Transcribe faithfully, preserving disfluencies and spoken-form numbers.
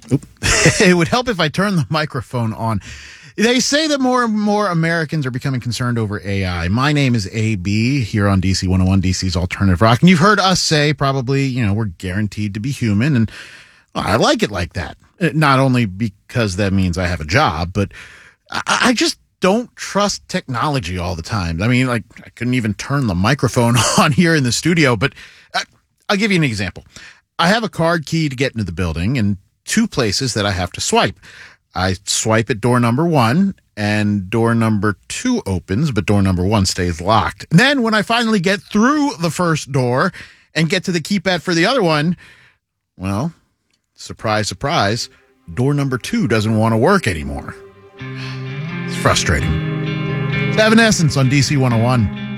Oop. It would help if I turned the microphone on. They say that more and more Americans are becoming concerned over A I. My name is A B here on D C one oh one, D C's Alternative Rock. And you've heard us say probably, you know, we're guaranteed to be human. And well, I like it like that. Not only because that means I have a job, but I, I just don't trust technology all the time. I mean, like, I couldn't even turn the microphone on here in the studio. But I, I'll give you an example. I have a card key to get into the building and two places that I have to swipe. I swipe at door number one and door number two opens, but door number one stays locked. And then when I finally get through the first door and get to the keypad for the other one, well, surprise, surprise, door number two doesn't want to work anymore. It's frustrating. It's Evanescence on D C one oh one.